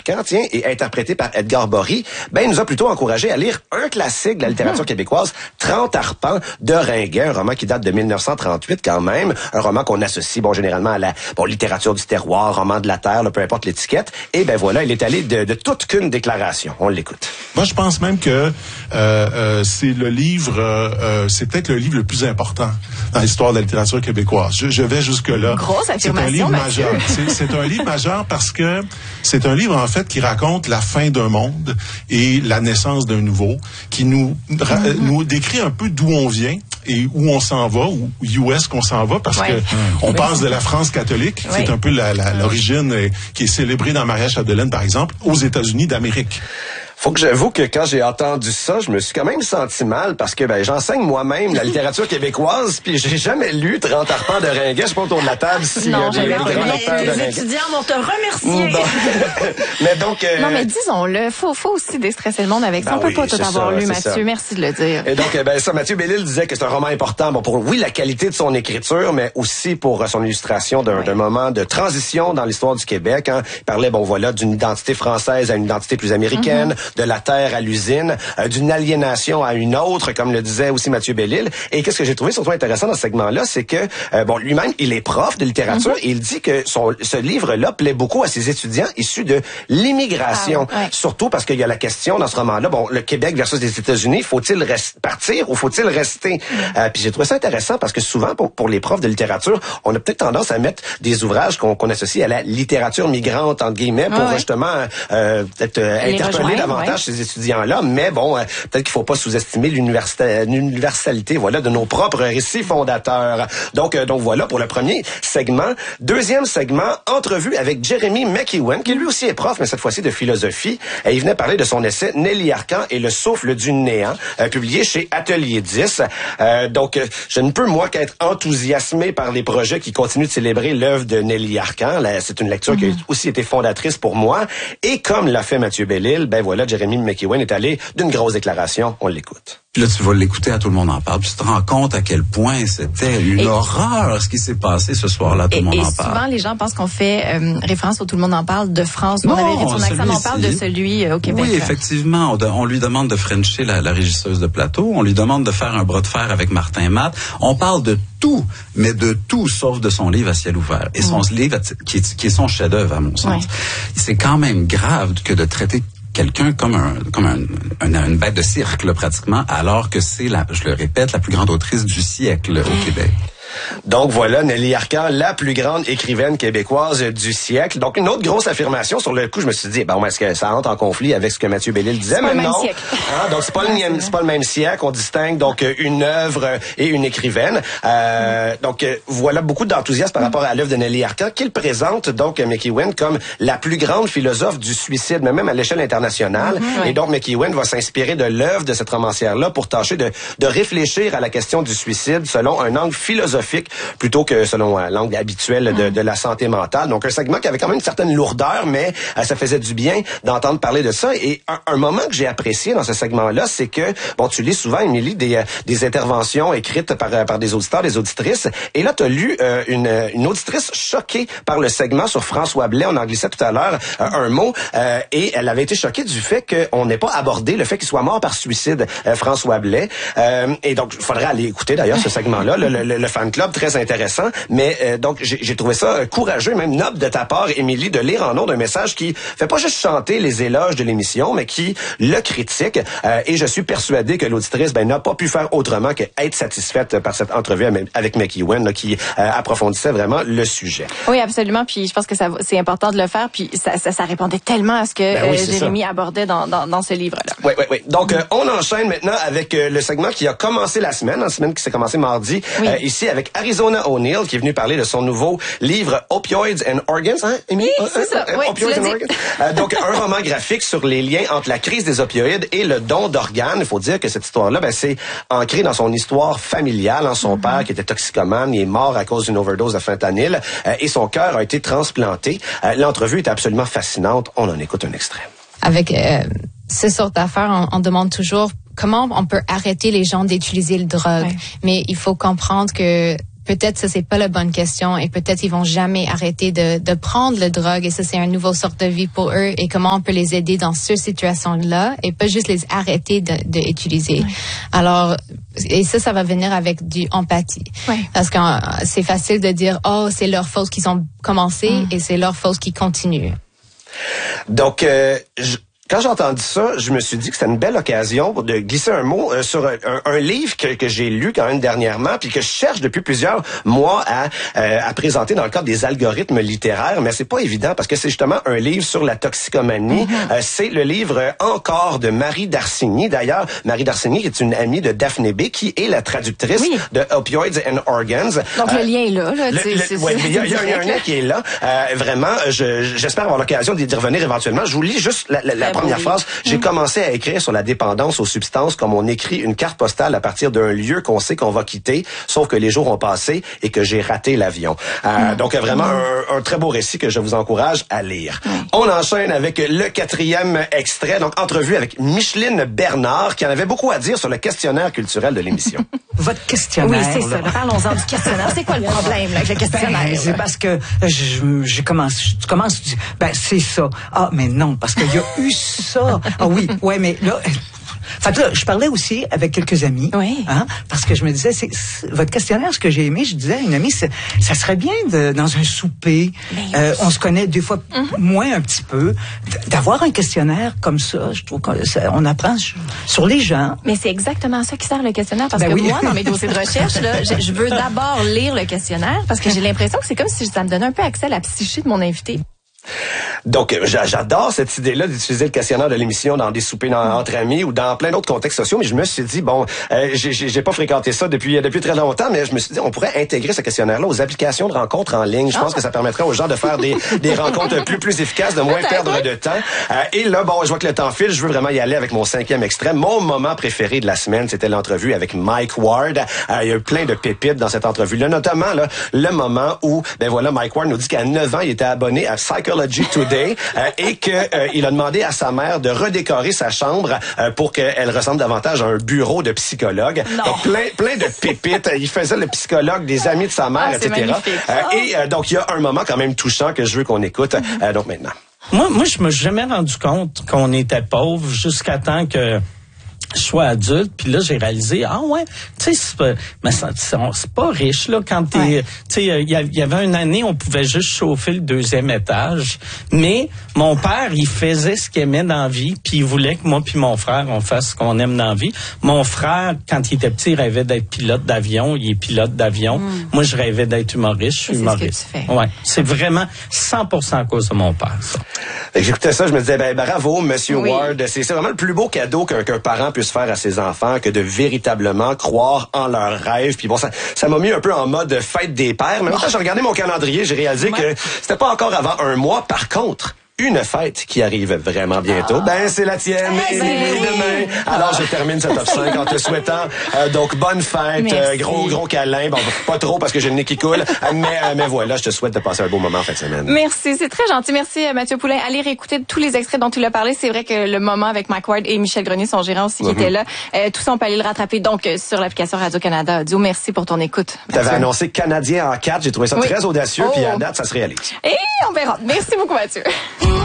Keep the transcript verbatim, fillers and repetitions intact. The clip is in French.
Arcan, tiens, et interprété par Edgar Bory, ben, il nous a plutôt encouragé à lire un classique de la littérature québécoise, trente arpents de Ringuet, un roman qui date de mille neuf cent trente-huit quand même, un roman qu'on associe, bon, généralement à la, bon, littérature du terroir, roman de la terre, là, peu importe l'étiquette, et ben voilà, il est allé de, de toute qu'une déclaration. On l'écoute. Moi, je pense même que euh, euh, c'est le livre, euh, c'est peut-être le livre le plus important dans l'histoire de la littérature québécoise. Je, je vais jusque-là. Grosse affirmation, c'est un livre Mathieu. majeur. C'est, c'est un livre majeur parce que c'est un livre, en fait, qui raconte la fin d'un monde et la naissance d'un nouveau, qui nous, ra- mm-hmm. nous décrit un peu d'où on vient et où on s'en va, ou où est-ce qu'on s'en va, parce ouais. que mmh. on oui. passe de la France catholique, oui. c'est un peu la, la, l'origine euh, qui est célébrée dans Maria-Chapdelaine, par exemple, aux États-Unis d'Amérique. Faut que j'avoue que quand j'ai entendu ça, je me suis quand même senti mal parce que ben j'enseigne moi-même la littérature québécoise puis j'ai jamais lu trente arpents de Ringuet. Je sais pas autour de la table si non, il y a des trente arpents de Ringuet. Les étudiants vont te remercier. Bon. mais donc euh... Non mais disons-le, faut faut aussi déstresser le monde avec ça. Ben on oui, peut pas tout avoir ça, lu, Mathieu. Ça. Merci de le dire. Et donc ben ça, Mathieu Bellil disait que c'est un roman important, bon pour oui la qualité de son écriture, mais aussi pour son illustration d'un, oui. d'un moment de transition dans l'histoire du Québec. Hein. Il parlait bon voilà d'une identité française à une identité plus américaine, mm-hmm. de la terre à l'usine, euh, d'une aliénation à une autre, comme le disait aussi Mathieu Bellil. Et qu'est-ce que j'ai trouvé surtout intéressant dans ce segment-là, c'est que euh, bon lui-même, il est prof de littérature mm-hmm. et il dit que son ce livre-là plaît beaucoup à ses étudiants issus de l'immigration. Ah, ouais. Surtout parce qu'il y a la question dans ce roman-là, bon, le Québec versus les États-Unis, faut-il rest- partir ou faut-il rester? Mm-hmm. Euh, puis j'ai trouvé ça intéressant parce que souvent, pour, pour les profs de littérature, on a peut-être tendance à mettre des ouvrages qu'on, qu'on associe à la littérature migrante, entre guillemets, pour ah, ouais. justement euh, peut-être euh, interpeller davantage ouais. ces étudiants là, mais bon, euh, peut-être qu'il faut pas sous-estimer l'universalité, voilà, de nos propres récits fondateurs. Donc, euh, donc voilà pour le premier segment. Deuxième segment, entrevue avec Jeremy McEwen, qui lui aussi est prof, mais cette fois-ci de philosophie. Et il venait parler de son essai Nelly Arcan et le souffle du néant, euh, publié chez Atelier dix. Euh, donc, euh, je ne peux moi qu'être enthousiasmé par les projets qui continuent de célébrer l'œuvre de Nelly Arcan. Là, c'est une lecture mm-hmm. qui a aussi été fondatrice pour moi. Et comme l'a fait Mathieu Bellil, ben voilà, Jeremy McEwen est allé d'une grosse déclaration. On l'écoute. Puis là, tu vas l'écouter, à tout le monde en parle. Puis tu te rends compte à quel point c'était une et, horreur ce qui s'est passé ce soir-là. Tout et, le monde et en parle. Souvent, les gens pensent qu'on fait euh, référence au Tout le monde en parle de France. Non, on avait son accent, on parle de celui euh, au Québec. Oui, effectivement. On, on lui demande de frencher la, la régisseuse de plateau. On lui demande de faire un bras de fer avec Martin Matt. On parle de tout, mais de tout, sauf de son livre À ciel ouvert. Et son mmh. livre, qui est, qui est son chef-d'œuvre, à mon sens. Ouais. C'est quand même grave que de traiter quelqu'un comme un comme un, un une bête de cirque là, pratiquement, alors que c'est la, je le répète, la plus grande autrice du siècle au Québec. Donc voilà, Nelly Arcan, la plus grande écrivaine québécoise du siècle. Donc une autre grosse affirmation. Sur le coup, je me suis dit, bon, est-ce que ça entre en conflit avec ce que Mathieu Bellil disait? C'est mais pas le non. même siècle. Hein, donc c'est pas le même, c'est pas le même siècle. On distingue donc une œuvre et une écrivaine. Euh, mm. Donc voilà beaucoup d'enthousiasme par rapport à l'œuvre de Nelly Arcan, qu'il présente donc McEwen comme la plus grande philosophe du suicide, mais même à l'échelle internationale. Mm-hmm, et ouais. donc McEwen va s'inspirer de l'œuvre de cette romancière-là pour tâcher de, de réfléchir à la question du suicide selon un angle philosophique plutôt que selon euh, l'angle habituel de, de la santé mentale. Donc un segment qui avait quand même une certaine lourdeur, mais euh, ça faisait du bien d'entendre parler de ça. Et un, un moment que j'ai apprécié dans ce segment-là, c'est que, bon, tu lis souvent, Émilie, des, euh, des interventions écrites par, par des auditeurs, des auditrices. Et là, tu as lu euh, une, une auditrice choquée par le segment sur François Blais. On en glissait tout à l'heure euh, un mot. Euh, et elle avait été choquée du fait qu'on n'ait pas abordé le fait qu'il soit mort par suicide, euh, François Blais. Euh, et donc, il faudrait aller écouter d'ailleurs ce segment-là, le, le, le fan club, très intéressant. Mais euh, donc, j'ai, j'ai trouvé ça courageux, même noble de ta part, Émilie, de lire en ondes un message qui fait pas juste chanter les éloges de l'émission, mais qui le critique. Euh, et je suis persuadé que l'auditrice ben, n'a pas pu faire autrement qu'être satisfaite par cette entrevue avec McEwen, là, qui euh, approfondissait vraiment le sujet. Oui, absolument. Puis je pense que ça, c'est important de le faire. Puis ça, ça, ça répondait tellement à ce que ben oui, euh, Jérémy ça. abordait dans, dans, dans ce livre-là. Oui, oui, oui. Donc, euh, on enchaîne maintenant avec euh, le segment qui a commencé la semaine, la semaine qui s'est commencée mardi, oui. euh, ici avec Arizona O'Neill, qui est venu parler de son nouveau livre Opioids and Organs. Hein, Amy? Oui, c'est ça. Euh, oui, Opioids and Organs. Euh, donc, un roman graphique sur les liens entre la crise des opioïdes et le don d'organes. Il faut dire que cette histoire-là, ben, c'est ancré dans son histoire familiale. Hein, son mm-hmm. père, qui était toxicomane, il est mort à cause d'une overdose de fentanyl euh, et son cœur a été transplanté. Euh, l'entrevue est absolument fascinante. On en écoute un extrait. Avec euh, ce sorte d'affaires, on, on demande toujours comment on peut arrêter les gens d'utiliser le drogue. Ouais. Mais il faut comprendre que peut-être ça c'est pas la bonne question et peut-être ils vont jamais arrêter de, de prendre le drogue et ça c'est une nouvelle sorte de vie pour eux et comment on peut les aider dans cette situation-là et pas juste les arrêter de, de utiliser. Oui. Alors, et ça, ça va venir avec du empathie. Oui. Parce que euh, c'est facile de dire, oh, c'est leur faute qu'ils ont commencé mm. et c'est leur faute qu'ils continuent. Donc, euh, je... Quand j'ai entendu ça, je me suis dit que c'était une belle occasion de glisser un mot euh, sur un, un livre que, que j'ai lu quand même dernièrement, puis que je cherche depuis plusieurs mois à, euh, à présenter dans le cadre des algorithmes littéraires, mais c'est pas évident parce que c'est justement un livre sur la toxicomanie. Mm-hmm. Euh, c'est le livre Encore de Marie Darcigny. D'ailleurs, Marie Darcigny est une amie de Daphné B, qui est la traductrice oui. de Opioids and Organs. Donc euh, le lien est là. là le, le, ouais, il y a, y a, y a un lien qui est là. Euh, vraiment, je, j'espère avoir l'occasion d'y revenir éventuellement. Je vous lis juste la, la, la première phrase. J'ai mmh. commencé à écrire sur la dépendance aux substances comme on écrit une carte postale à partir d'un lieu qu'on sait qu'on va quitter, sauf que les jours ont passé et que j'ai raté l'avion. Euh, mmh. Donc vraiment mmh. un, un très beau récit que je vous encourage à lire. Mmh. On enchaîne avec le quatrième extrait, donc entrevue avec Micheline Bernard, qui en avait beaucoup à dire sur le questionnaire culturel de l'émission. Votre questionnaire. Oui, c'est ça. Parlons-en du questionnaire. C'est quoi le problème là, avec le questionnaire? Ben, c'est parce que je, je commence, tu commences, tu dis, ben c'est ça. Ah, mais non, parce qu'il y a eu ça. Ah oui, ouais, mais là, fait que là, je parlais aussi avec quelques amis, oui. hein, parce que je me disais, c'est, c'est votre questionnaire, ce que j'ai aimé, je disais à une amie, c'est, ça serait bien de, dans un souper, euh, on se connaît des fois mm-hmm. moins un petit peu, d'avoir un questionnaire comme ça. Je trouve qu'on apprend sur les gens. Mais c'est exactement ça qui sert le questionnaire, parce ben que oui. moi, dans mes dossiers de recherche, là, je, je veux d'abord lire le questionnaire, parce que j'ai l'impression que c'est comme si ça me donnait un peu accès à la psyché de mon invité. Donc, j'adore cette idée-là d'utiliser le questionnaire de l'émission dans des soupers dans, entre amis ou dans plein d'autres contextes sociaux, mais je me suis dit, bon, euh, j'ai, j'ai pas fréquenté ça depuis depuis très longtemps, mais je me suis dit, on pourrait intégrer ce questionnaire-là aux applications de rencontres en ligne. Je pense ah. que ça permettrait aux gens de faire des, des rencontres plus plus efficaces, de moins perdre de temps. Euh, et là, bon, je vois que le temps file, je veux vraiment y aller avec mon cinquième extrait. Mon moment préféré de la semaine, c'était l'entrevue avec Mike Ward. Euh, il y a eu plein de pépites dans cette entrevue-là, notamment là, le moment où, ben voilà, Mike Ward nous dit qu'à neuf ans, il était abonné à Psychology Today. Euh, et que euh, il a demandé à sa mère de redécorer sa chambre euh, pour qu'elle ressemble davantage à un bureau de psychologue. Non. Donc plein plein de pépites. Il faisait le psychologue des amis de sa mère, ah, et cetera. Euh, et euh, donc il y a un moment quand même touchant que je veux qu'on écoute. Mm-hmm. Euh, donc maintenant. Moi, moi, je me suis jamais rendu compte qu'on était pauvre jusqu'à temps que je sois adulte, puis là j'ai réalisé ah ouais, tu sais c'est pas mais c'est, c'est pas riche là quand t'es ouais. tu sais il y, y avait une année on pouvait juste chauffer le deuxième étage, mais mon père il faisait ce qu'il aimait dans la vie, puis il voulait que moi puis mon frère on fasse ce qu'on aime dans la vie. Mon frère quand il était petit il rêvait d'être pilote d'avion, il est pilote d'avion. Mm. Moi je rêvais d'être humoriste, je suis humoriste. Ce que tu fais. Ouais, c'est vraiment cent pour cent à cause de mon père ça. J'écoutais ça, je me disais ben bravo monsieur oui. Ward, c'est, c'est vraiment le plus beau cadeau qu'un, qu'un parent peut se faire à ses enfants que de véritablement croire en leurs rêves. Puis bon, ça, ça m'a mis un peu en mode fête des pères. Mais quand j'ai regardé mon calendrier, j'ai réalisé ouais. que c'était pas encore avant un mois. Par contre, une fête qui arrive vraiment bientôt, ah. ben c'est la tienne et demain. Alors je termine ce top cinq en te souhaitant euh, donc bonne fête, euh, gros gros câlin, bon pas trop parce que j'ai le nez qui coule, mais euh, mais voilà, je te souhaite de passer un beau moment en fin de semaine. Merci, c'est très gentil, merci Mathieu Poulin. Allez réécouter tous les extraits dont tu l'as parlé, c'est vrai que le moment avec Mike Ward et Michel Grenier, son gérant aussi, qui mm-hmm. était là, euh, tout ça on peut aller le rattraper donc euh, sur l'application Radio-Canada Audio. Merci pour ton écoute. Tu avais annoncé Canadien en quatre, j'ai trouvé ça oui. très audacieux, oh. puis à date ça se réalise. Et on verra. Merci beaucoup Mathieu.